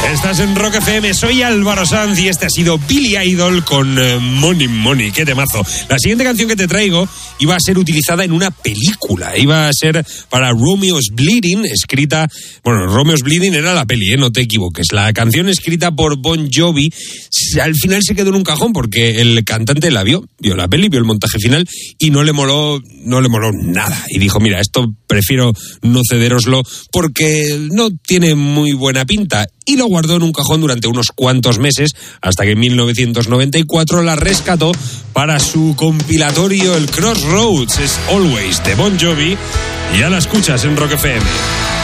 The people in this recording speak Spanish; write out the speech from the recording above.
Estás en Rock FM, soy Álvaro Sanz y este ha sido Billy Idol con Money Money, qué temazo. La siguiente canción que te traigo iba a ser utilizada en una película, iba a ser para Romeo's Bleeding, escrita, bueno, Romeo's Bleeding era la peli, no te equivoques. La canción escrita por Bon Jovi, al final se quedó en un cajón porque el cantante la vio la peli, vio el montaje final y no le moló nada. Y dijo, mira, esto prefiero no cederoslo porque no tiene muy buena pinta. Y lo guardó en un cajón durante unos cuantos meses, hasta que en 1994 la rescató para su compilatorio, el Crossroads. Es Always de Bon Jovi, y ya la escuchas en Rock FM.